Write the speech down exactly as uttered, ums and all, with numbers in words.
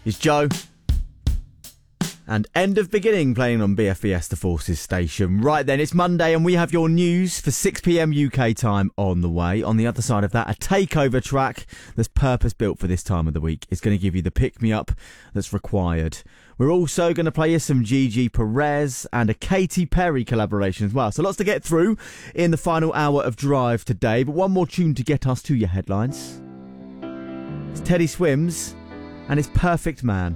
is Joe. And End of Beginning playing on B F B S The Forces station. Right then, it's Monday and we have your news for six p.m. U K time on the way. On the other side of that, a takeover track that's purpose-built for this time of the week. It's going to give you the pick-me-up that's required. We're also going to play you some Gigi Perez and a Katy Perry collaboration as well. So lots to get through in the final hour of Drive today. But one more tune to get us to your headlines. It's Teddy Swims and it's Perfect Man.